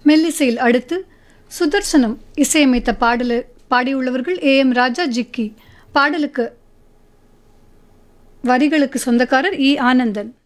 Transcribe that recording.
மெல்லிசையில் அடுத்து சுதர்சனம் இசையமைத்த பாடியுள்ளவர்கள் AM ராஜா ஜிக்கி. பாடலுக்கு வரிகளுக்கு சொந்தக்காரர் ஆனந்தன்.